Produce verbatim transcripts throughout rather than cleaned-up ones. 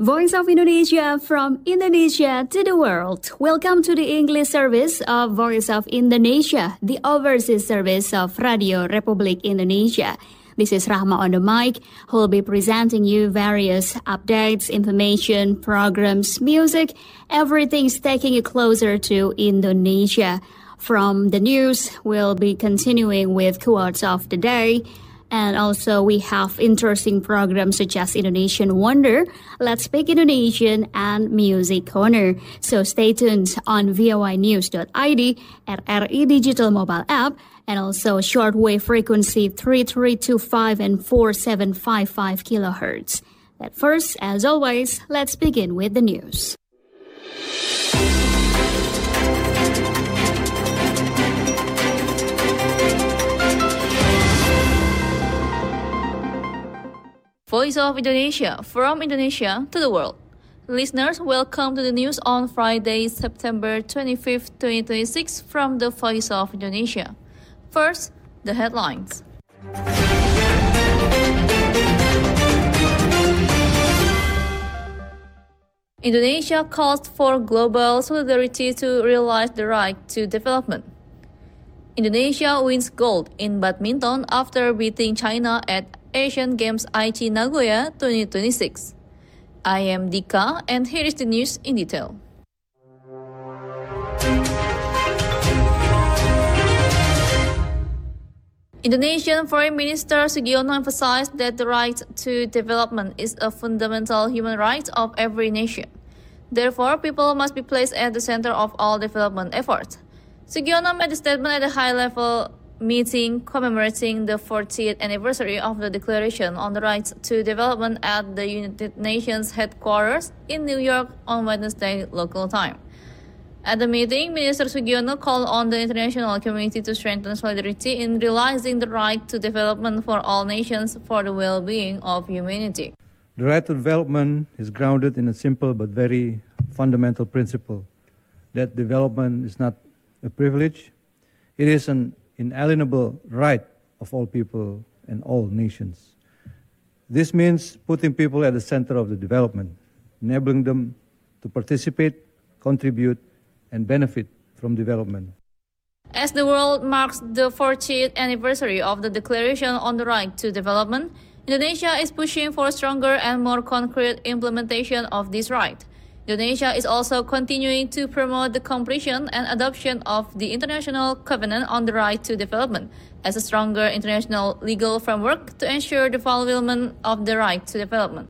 Voice of Indonesia from Indonesia to the world. Welcome to the English service of Voice of Indonesia, the overseas service of Radio Republik Indonesia. This is Rahma on the mic, who will be presenting you various updates, information, programs, music, everything's taking you closer to Indonesia. From the news, we'll be continuing with quotes of the day. And also we have interesting programs such as Indonesian Wonder, Let's Speak Indonesian, and Music Corner. So stay tuned on voi news dot I D, R R I Digital Mobile App, and also shortwave frequency three three two five and four seven five five kilohertz. But first, as always, let's begin with the news. Voice of Indonesia, from Indonesia to the world. Listeners, welcome to the news on Friday, September twenty-fifth, twenty twenty-six from the Voice of Indonesia. First, the headlines. Indonesia calls for global solidarity to realize the right to development. Indonesia wins gold in badminton after beating China at Asian Games Aichi Nagoya twenty twenty-six. I am Dika, and here is the news in detail. Indonesian Foreign Minister Sugiono emphasized that the right to development is a fundamental human right of every nation. Therefore, people must be placed at the center of all development efforts. Sugiono made a statement at a high-level meeting commemorating the fortieth anniversary of the Declaration on the Right to Development at the United Nations headquarters in New York on Wednesday local time. At the meeting, Minister Sugiono called on the international community to strengthen solidarity in realizing the right to development for all nations for the well-being of humanity. The right to development is grounded in a simple but very fundamental principle that development is not a privilege, it is an inalienable right of all people and all nations. This means putting people at the center of the development, enabling them to participate, contribute, and benefit from development. As the world marks the fortieth anniversary of the Declaration on the Right to Development, Indonesia is pushing for stronger and more concrete implementation of this right. Indonesia is also continuing to promote the completion and adoption of the International Covenant on the Right to Development as a stronger international legal framework to ensure the fulfillment of the right to development.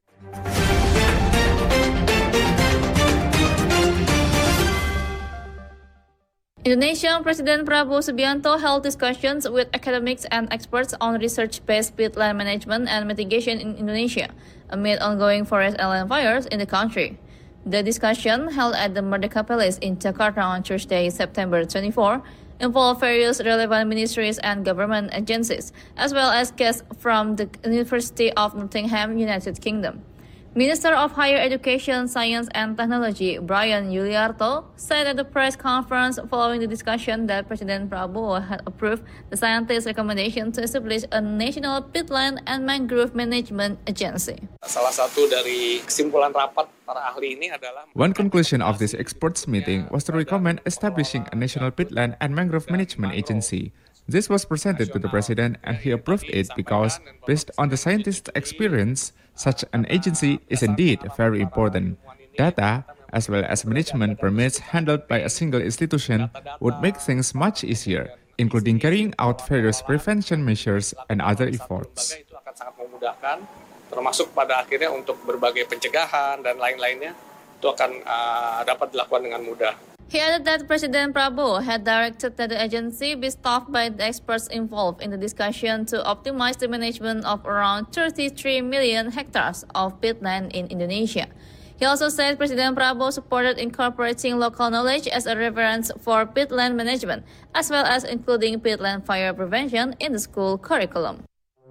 Indonesian President Prabowo Subianto held discussions with academics and experts on research-based peatland management and mitigation in Indonesia amid ongoing forest and land fires in the country. The discussion, held at the Merdeka Palace in Jakarta on Thursday, September twenty-fourth, involved various relevant ministries and government agencies, as well as guests from the University of Nottingham, United Kingdom. Minister of Higher Education, Science and Technology, Brian Yuliarto, said at the press conference following the discussion that President Prabowo had approved the scientists' recommendation to establish a national peatland and mangrove management agency. Salah satu dari kesimpulan rapat para ahli ini adalah One conclusion of this experts meeting was to recommend establishing a national peatland and mangrove management agency. This was presented to the president and he approved it because, based on the scientists' experience, such an agency is indeed very important. Data, as well as management permits handled by a single institution, would make things much easier, including carrying out various prevention measures and other efforts. Itu akan sangat memudahkan, termasuk pada akhirnya untuk berbagai pencegahan dan lain-lainnya, itu akan uh, dapat dilakukan dengan mudah. He added that President Prabowo had directed that the agency be staffed by the experts involved in the discussion to optimize the management of around thirty-three million hectares of peatland in Indonesia. He also said President Prabowo supported incorporating local knowledge as a reference for peatland management, as well as including peatland fire prevention in the school curriculum.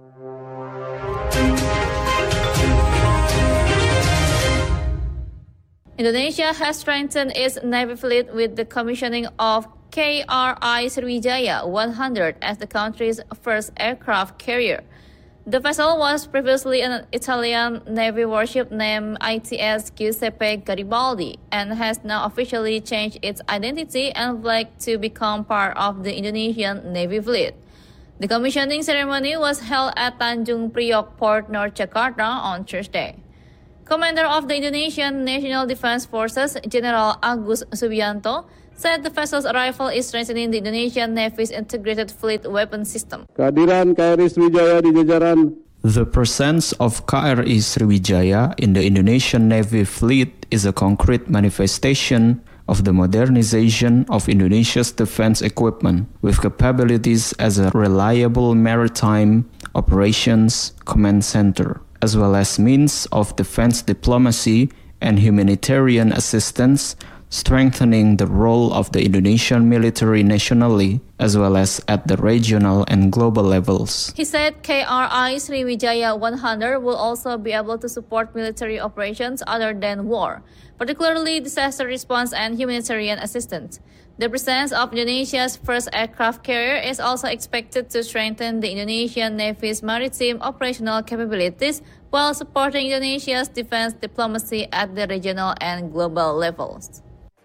Indonesia has strengthened its Navy fleet with the commissioning of K R I Sriwijaya one hundred as the country's first aircraft carrier. The vessel was previously an Italian Navy warship named I T S Giuseppe Garibaldi and has now officially changed its identity and flag to become part of the Indonesian Navy fleet. The commissioning ceremony was held at Tanjung Priok Port, North Jakarta on Thursday. Commander of the Indonesian National Defense Forces, General Agus Subianto, said the vessel's arrival is strengthening the Indonesian Navy's integrated fleet weapon system. Kehadiran K R I Sriwijaya di jajaran. The presence of K R I Sriwijaya in the Indonesian Navy fleet is a concrete manifestation of the modernization of Indonesia's defense equipment, with capabilities as a reliable maritime operations command center, as well as means of defense diplomacy and humanitarian assistance, strengthening the role of the Indonesian military nationally, as well as at the regional and global levels. He said K R I Sriwijaya one hundred will also be able to support military operations other than war, particularly disaster response and humanitarian assistance. The presence of Indonesia's first aircraft carrier is also expected to strengthen the Indonesian Navy's maritime operational capabilities while supporting Indonesia's defense diplomacy at the regional and global levels.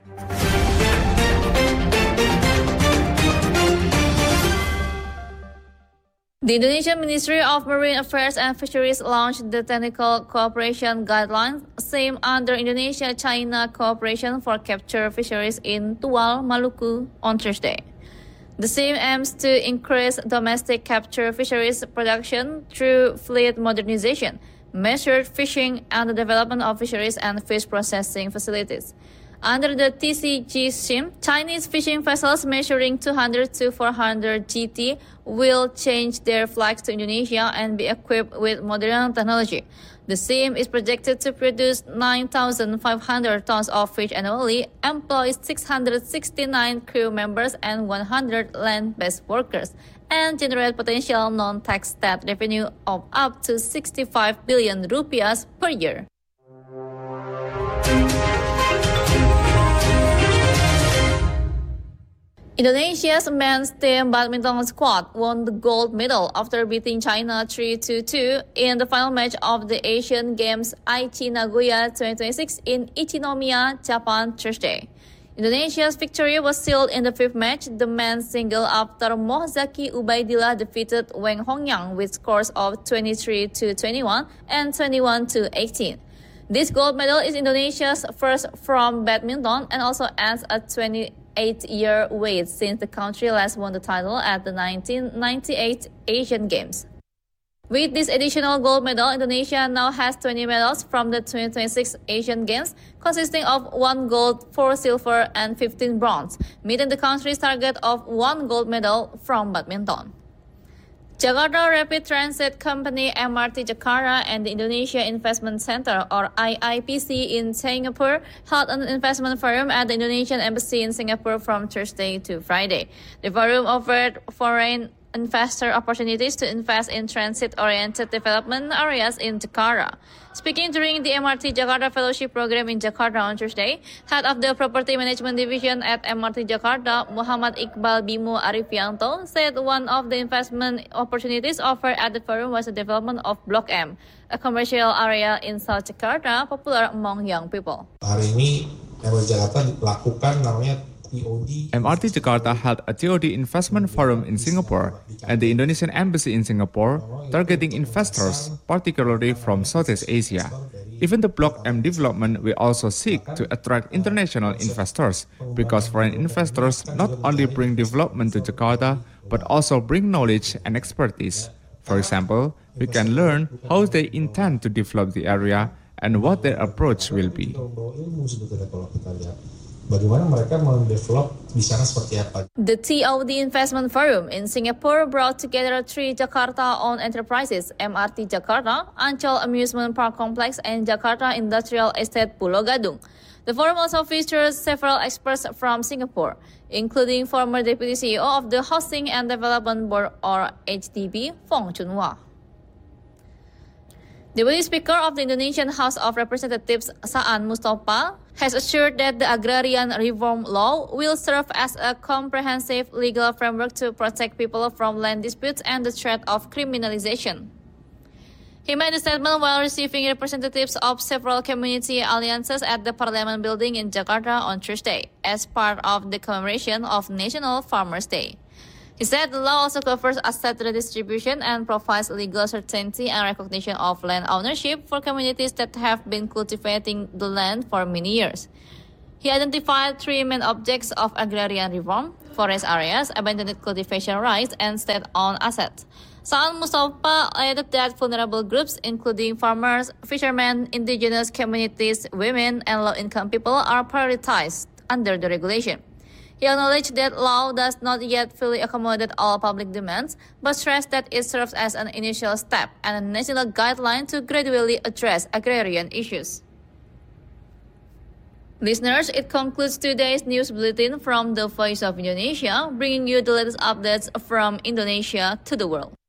The Indonesian Ministry of Marine Affairs and Fisheries launched the Technical Cooperation Guidelines, same under Indonesia-China Cooperation for Capture Fisheries in Tual, Maluku, on Thursday. The same aims to increase domestic capture fisheries production through fleet modernization, measured fishing, and the development of fisheries and fish processing facilities. Under the T C G scheme, Chinese fishing vessels measuring two hundred to four hundred G T will change their flags to Indonesia and be equipped with modern technology. The scheme is projected to produce nine thousand five hundred tons of fish annually, employ six hundred sixty-nine crew members and one hundred land-based workers, and generate potential non-tax state revenue of up to sixty-five billion rupiahs per year. Indonesia's men's team badminton squad won the gold medal after beating China three to two in the final match of the Asian Games Aichi Nagoya twenty twenty-six in Ichinomiya, Japan, Thursday. Indonesia's victory was sealed in the fifth match, the men's single, after Mohzaki Ubaidillah defeated Wang Hongyang with scores of twenty-three to twenty-one and twenty-one to eighteen. This gold medal is Indonesia's first from badminton and also adds a twenty-eight-year wait since the country last won the title at the nineteen ninety-eight Asian Games. With this additional gold medal, Indonesia now has twenty medals from the twenty twenty-six Asian Games, consisting of one gold, four silver, and fifteen bronze, meeting the country's target of one gold medal from badminton. Jakarta Rapid Transit Company M R T Jakarta and the Indonesia Investment Center, or I I P C, in Singapore held an investment forum at the Indonesian Embassy in Singapore from Thursday to Friday. The forum offered foreign investor opportunities to invest in transit-oriented development areas in Jakarta. Speaking during the M R T Jakarta Fellowship Program in Jakarta on Thursday, head of the Property Management Division at M R T Jakarta, Muhammad Iqbal Bimo Arifianto, said one of the investment opportunities offered at the forum was the development of Blok M, a commercial area in South Jakarta popular among young people. Hari ini M R T Jakarta lakukan namanya M R T Jakarta held a T O D investment forum in Singapore and the Indonesian Embassy in Singapore, targeting investors, particularly from Southeast Asia. Even the Blok M development will also seek to attract international investors, because foreign investors not only bring development to Jakarta, but also bring knowledge and expertise. For example, we can learn how they intend to develop the area and what their approach will be. Bagaimana mereka mendevelop di sana seperti apa? The T O D Investment Forum in Singapore brought together three Jakarta-owned enterprises, M R T Jakarta, Ancol Amusement Park Complex, and Jakarta Industrial Estate Pulau Gadung. The forum also features several experts from Singapore, including former Deputy C E O of the Housing and Development Board, or H D B, Fong Chunhwa. Deputy Speaker of the Indonesian House of Representatives, Saan Mustafa, has assured that the Agrarian Reform Law will serve as a comprehensive legal framework to protect people from land disputes and the threat of criminalization. He made the statement while receiving representatives of several community alliances at the Parliament building in Jakarta on Thursday as part of the commemoration of National Farmers' Day. He said the law also covers asset redistribution and provides legal certainty and recognition of land ownership for communities that have been cultivating the land for many years. He identified three main objects of agrarian reform: forest areas, abandoned cultivation rights, and state-owned assets. Saan Mustafa added that vulnerable groups, including farmers, fishermen, indigenous communities, women, and low-income people, are prioritized under the regulation. He acknowledged that law does not yet fully accommodate all public demands, but stressed that it serves as an initial step and a national guideline to gradually address agrarian issues. Listeners, it concludes today's news bulletin from the Voice of Indonesia, bringing you the latest updates from Indonesia to the world.